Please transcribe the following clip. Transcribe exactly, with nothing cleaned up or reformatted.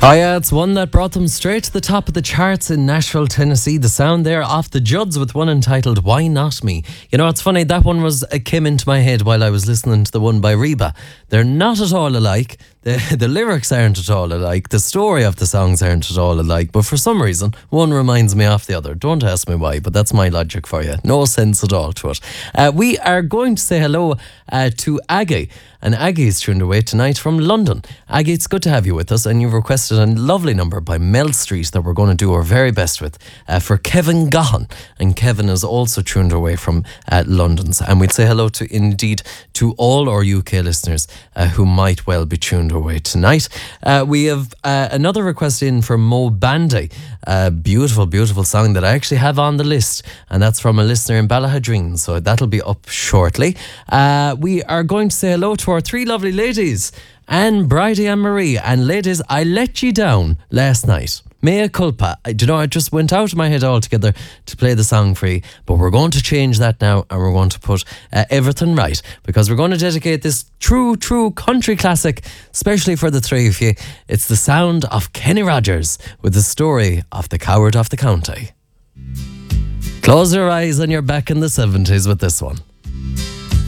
Oh yeah, it's one that brought them straight to the top of the charts in Nashville, Tennessee. The sound there off the Judds with one entitled Why Not Me. You know, it's funny, that one was uh, came into my head while I was listening to the one by Reba. They're not at all alike. The, the lyrics aren't at all alike. The story of the songs aren't at all alike. But for some reason, one reminds me of the other. Don't ask me why, but that's my logic for you. No sense at all to it. Uh, we are going to say hello uh, to Aggie. And Aggie's tuned away tonight from London. Aggie, it's good to have you with us. And you've requested a lovely number by Mel Street that we're going to do our very best with uh, for Kevin Gahan. And Kevin is also tuned away from uh, London's. And we'd say hello to, indeed, to all our U K listeners uh, who might well be tuned away tonight. Uh, we have uh, another request in from Mo Bandy. A beautiful, beautiful song that I actually have on the list. And that's from a listener in Ballahadreen. So that'll be up shortly. Uh, we are going to say hello to our three lovely ladies, Anne, Bridie and Marie. And ladies, I let you down last night. Mea culpa. I, do you know, it just went out of my head altogether to play the song for you. But we're going to change that now and we're going to put uh, everything right. Because we're going to dedicate this true, true country classic, especially for the three of you. It's the sound of Kenny Rogers with the story of the coward of the county. Close your eyes and you're back in the seventies with this one.